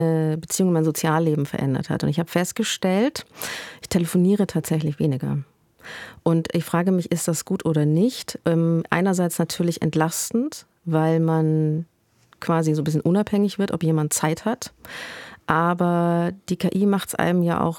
Beziehung, mein Sozialleben verändert hat. Und ich habe festgestellt, ich telefoniere tatsächlich weniger. Und ich frage mich, ist das gut oder nicht? Einerseits natürlich entlastend, weil man quasi so ein bisschen unabhängig wird, ob jemand Zeit hat. Aber die KI macht es einem ja auch